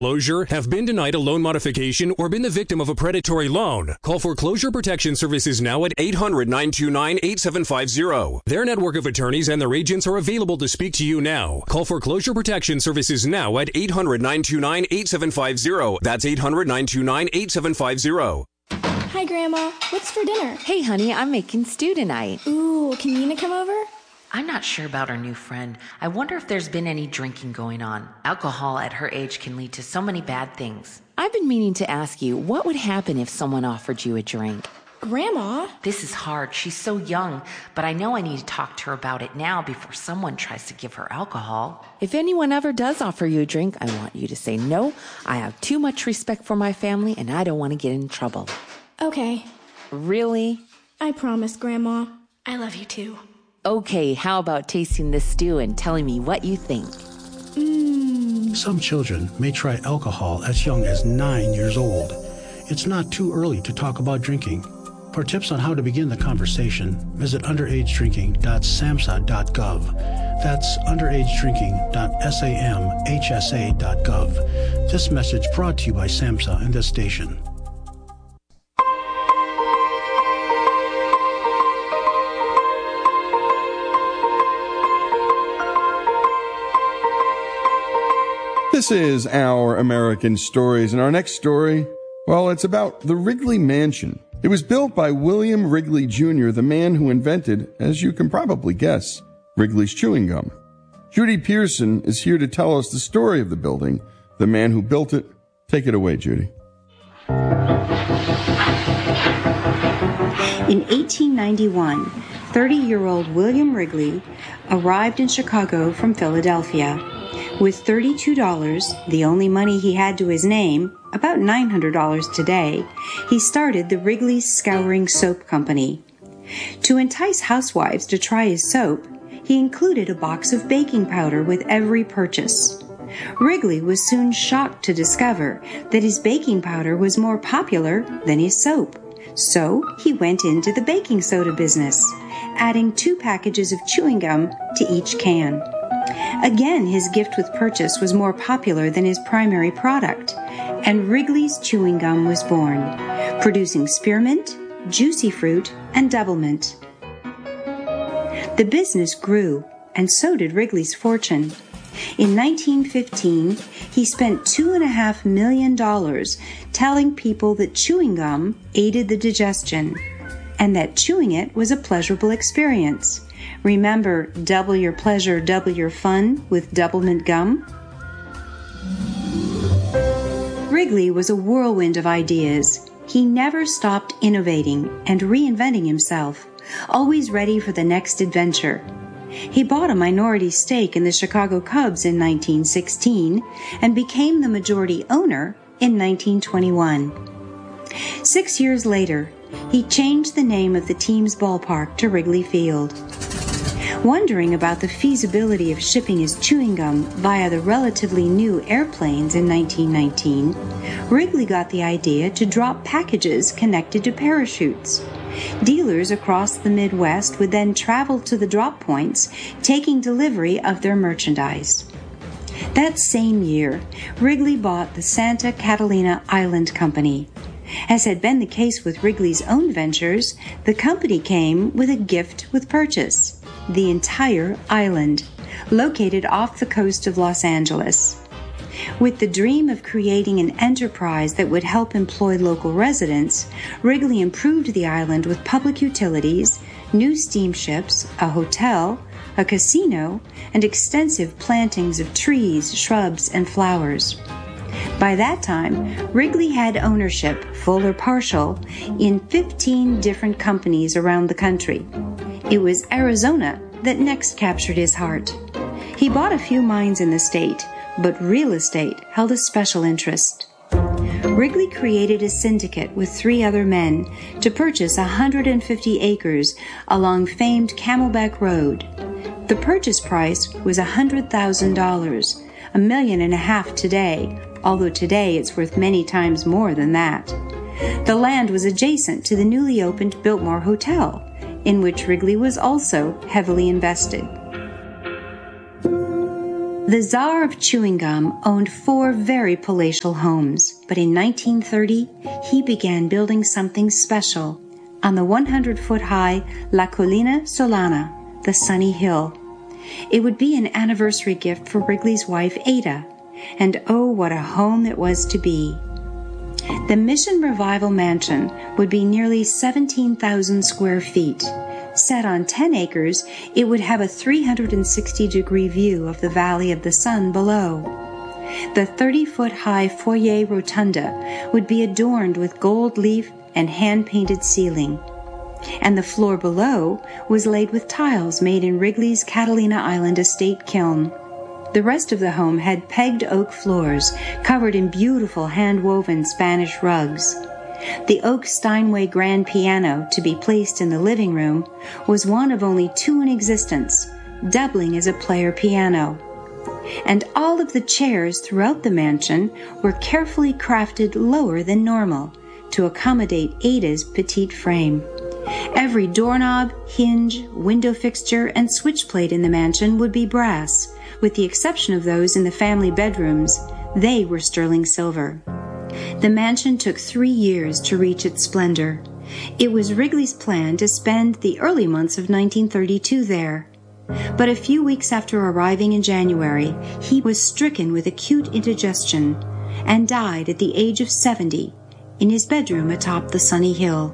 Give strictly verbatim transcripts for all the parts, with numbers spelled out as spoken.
Foreclosure, have been denied a loan modification, or been the victim of a predatory loan? Call Foreclosure Protection Services now at eight hundred, nine two nine, eight seven five zero. Their network of attorneys and their agents are available to speak to you now. Call Foreclosure Protection Services now at eight hundred, nine two nine, eight seven five zero. That's eight hundred, nine two nine, eight seven five zero. Hi, Grandma. What's for dinner? Hey, honey, I'm making stew tonight. Ooh, can Nina come over? I'm not sure about our new friend. I wonder if there's been any drinking going on. Alcohol at her age can lead to so many bad things. I've been meaning to ask you, what would happen if someone offered you a drink? Grandma? This is hard. She's so young, but I know I need to talk to her about it now before someone tries to give her alcohol. If anyone ever does offer you a drink, I want you to say no. I have too much respect for my family, and I don't want to get in trouble. Okay. Really? I promise, Grandma. I love you too. Okay, how about tasting this stew and telling me what you think? Mmm. Some children may try alcohol as young as nine years old. It's not too early to talk about drinking. For tips on how to begin the conversation, visit underage drinking dot samhsa dot gov. That's underage drinking dot samhsa dot gov. This message brought to you by SAMHSA and this station. This is Our American Stories, and our next story, well, it's about the Wrigley Mansion. It was built by William Wrigley Junior, the man who invented, as you can probably guess, Wrigley's chewing gum. Judy Pearson is here to tell us the story of the building, the man who built it. Take it away, Judy. In eighteen ninety-one, thirty-year-old William Wrigley arrived in Chicago from Philadelphia. With thirty-two dollars, the only money he had to his name, about nine hundred dollars today, he started the Wrigley's Scouring Soap Company. To entice housewives to try his soap, he included a box of baking powder with every purchase. Wrigley was soon shocked to discover that his baking powder was more popular than his soap. So he went into the baking soda business, adding two packages of chewing gum to each can. Again, his gift with purchase was more popular than his primary product, and Wrigley's Chewing Gum was born, producing spearmint, juicy fruit, and doublemint. The business grew, and so did Wrigley's fortune. In nineteen fifteen, he spent two and a half million dollars telling people that chewing gum aided the digestion, and that chewing it was a pleasurable experience. Remember, double your pleasure, double your fun with Doublemint gum? Wrigley was a whirlwind of ideas. He never stopped innovating and reinventing himself, always ready for the next adventure. He bought a minority stake in the Chicago Cubs in nineteen sixteen and became the majority owner in nineteen twenty-one. Six years later, he changed the name of the team's ballpark to Wrigley Field. Wondering about the feasibility of shipping his chewing gum via the relatively new airplanes in nineteen nineteen, Wrigley got the idea to drop packages connected to parachutes. Dealers across the Midwest would then travel to the drop points, taking delivery of their merchandise. That same year, Wrigley bought the Santa Catalina Island Company. As had been the case with Wrigley's own ventures, the company came with a gift with purchase: the entire island, located off the coast of Los Angeles. With the dream of creating an enterprise that would help employ local residents, Wrigley improved the island with public utilities, new steamships, a hotel, a casino, and extensive plantings of trees, shrubs, and flowers. By that time, Wrigley had ownership, full or partial, in fifteen different companies around the country. It was Arizona that next captured his heart. He bought a few mines in the state, but real estate held a special interest. Wrigley created a syndicate with three other men to purchase one hundred fifty acres along famed Camelback Road. The purchase price was one hundred thousand dollars, a million and a half today, although today it's worth many times more than that. The land was adjacent to the newly opened Biltmore Hotel, in which Wrigley was also heavily invested. The Tsar of Chewing Gum owned four very palatial homes, but in nineteen thirty, he began building something special on the one hundred foot high La Collina Solana, the Sunny Hill. It would be an anniversary gift for Wrigley's wife, Ada, and oh, what a home it was to be. The Mission Revival Mansion would be nearly seventeen thousand square feet. Set on ten acres, it would have a three hundred sixty degree view of the Valley of the Sun below. The thirty foot high foyer rotunda would be adorned with gold leaf and hand-painted ceiling, and the floor below was laid with tiles made in Wrigley's Catalina Island estate kiln. The rest of the home had pegged oak floors covered in beautiful hand-woven Spanish rugs. The oak Steinway grand piano to be placed in the living room was one of only two in existence, doubling as a player piano. And all of the chairs throughout the mansion were carefully crafted lower than normal to accommodate Ada's petite frame. Every doorknob, hinge, window fixture, and switch plate in the mansion would be brass, with the exception of those in the family bedrooms. They were sterling silver. The mansion took three years to reach its splendor. It was Wrigley's plan to spend the early months of nineteen thirty-two there. But a few weeks after arriving in January, he was stricken with acute indigestion and died at the age of seventy in his bedroom atop the Sunny Hill.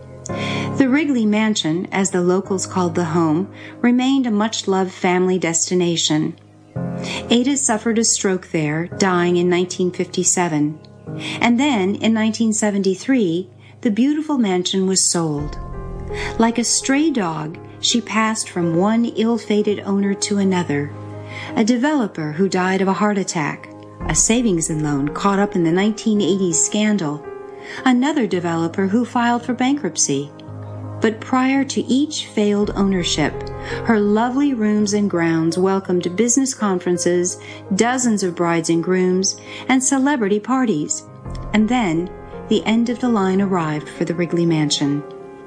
The Wrigley Mansion, as the locals called the home, remained a much-loved family destination. Ada suffered a stroke there, dying in nineteen fifty-seven. And then, in nineteen seventy-three, the beautiful mansion was sold. Like a stray dog, she passed from one ill-fated owner to another. A developer who died of a heart attack, a savings and loan caught up in the nineteen eighties scandal, another developer who filed for bankruptcy. But prior to each failed ownership, her lovely rooms and grounds welcomed business conferences, dozens of brides and grooms, and celebrity parties. And then, the end of the line arrived for the Wrigley Mansion.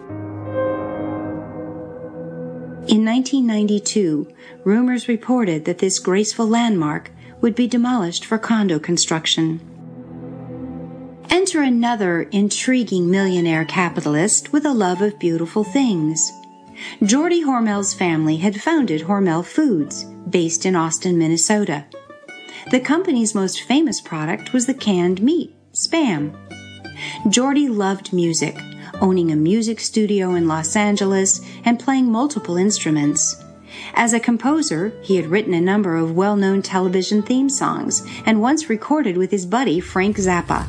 In nineteen ninety-two, rumors reported that this graceful landmark would be demolished for condo construction. Enter another intriguing millionaire capitalist with a love of beautiful things. Geordie Hormel's family had founded Hormel Foods, based in Austin, Minnesota. The company's most famous product was the canned meat, Spam. Geordie loved music, owning a music studio in Los Angeles and playing multiple instruments. As a composer, he had written a number of well-known television theme songs and once recorded with his buddy Frank Zappa.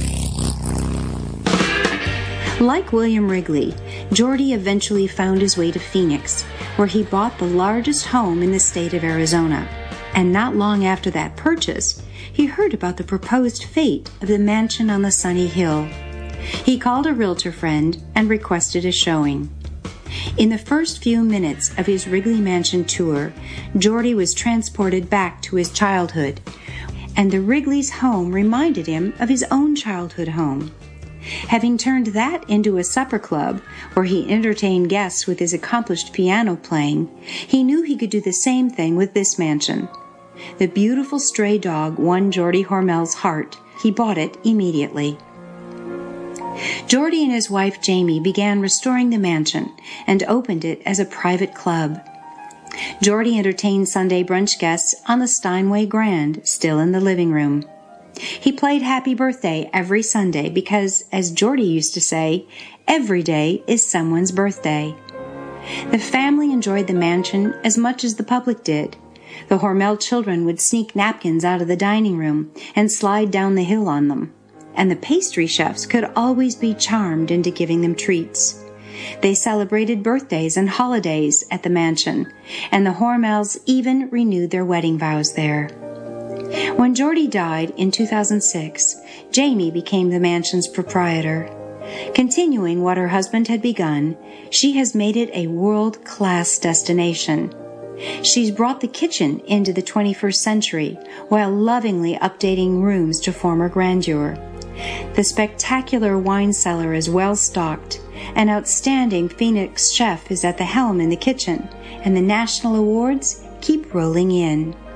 Like William Wrigley, Geordie eventually found his way to Phoenix, where he bought the largest home in the state of Arizona. And not long after that purchase, he heard about the proposed fate of the mansion on the Sunny Hill. He called a realtor friend and requested a showing. In the first few minutes of his Wrigley Mansion tour, Geordie was transported back to his childhood, and the Wrigley's home reminded him of his own childhood home. Having turned that into a supper club where he entertained guests with his accomplished piano playing, he knew he could do the same thing with this mansion. The beautiful stray dog won Geordie Hormel's heart. He bought it immediately. Geordie and his wife Jamie began restoring the mansion and opened it as a private club. Geordie entertained Sunday brunch guests on the Steinway Grand, still in the living room. He played Happy Birthday every Sunday because, as Geordie used to say, every day is someone's birthday. The family enjoyed the mansion as much as the public did. The Hormel children would sneak napkins out of the dining room and slide down the hill on them, and the pastry chefs could always be charmed into giving them treats. They celebrated birthdays and holidays at the mansion, and the Hormels even renewed their wedding vows there. When Geordie died in two thousand six, Jamie became the mansion's proprietor. Continuing what her husband had begun, she has made it a world-class destination. She's brought the kitchen into the twenty-first century while lovingly updating rooms to former grandeur. The spectacular wine cellar is well stocked. An outstanding Phoenix chef is at the helm in the kitchen, and the national awards keep rolling in.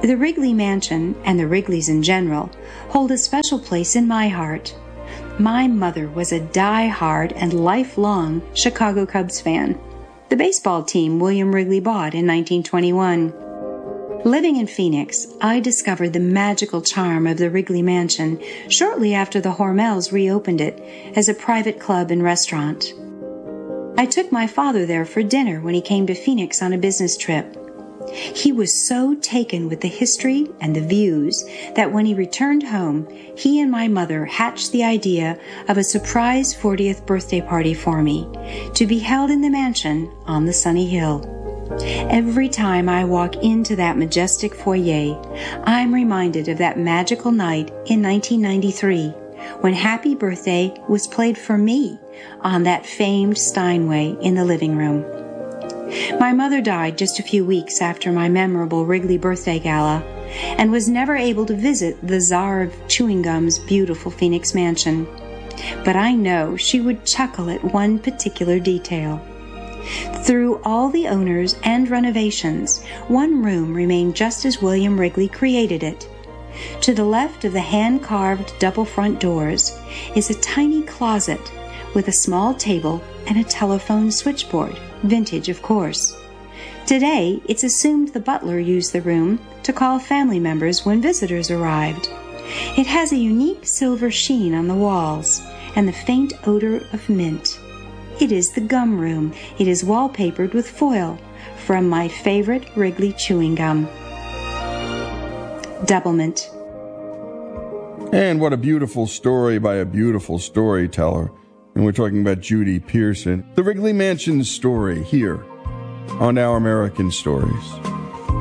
The Wrigley Mansion, and the Wrigleys in general, hold a special place in my heart. My mother was a die-hard and lifelong Chicago Cubs fan, the baseball team William Wrigley bought in nineteen twenty-one. Living in Phoenix, I discovered the magical charm of the Wrigley Mansion shortly after the Hormels reopened it as a private club and restaurant. I took my father there for dinner when he came to Phoenix on a business trip. He was so taken with the history and the views that when he returned home, he and my mother hatched the idea of a surprise fortieth birthday party for me to be held in the mansion on the sunny hill. Every time I walk into that majestic foyer, I'm reminded of that magical night in nineteen ninety-three when Happy Birthday was played for me on that famed Steinway in the living room. My mother died just a few weeks after my memorable Wrigley birthday gala and was never able to visit the Czar of Chewing Gum's beautiful Phoenix mansion. But I know she would chuckle at one particular detail. Through all the owners and renovations, one room remained just as William Wrigley created it. To the left of the hand-carved double front doors is a tiny closet with a small table and a telephone switchboard, vintage of course. Today, it's assumed the butler used the room to call family members when visitors arrived. It has a unique silver sheen on the walls and the faint odor of mint. It is the gum room. It is wallpapered with foil from my favorite Wrigley chewing gum. Doublemint. And what a beautiful story by a beautiful storyteller. And we're talking about Judy Pearson. The Wrigley Mansion story here on Our American Stories.